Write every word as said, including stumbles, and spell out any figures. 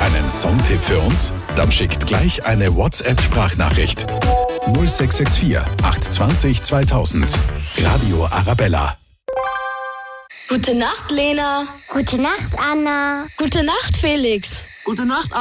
Einen Songtipp für uns? Dann schickt gleich eine WhatsApp-Sprachnachricht. null sechs sechs vier, acht zwei null, zweitausend. Radio Arabella. Gute Nacht, Lena. Gute Nacht, Anna. Gute Nacht, Felix. Gute Nacht,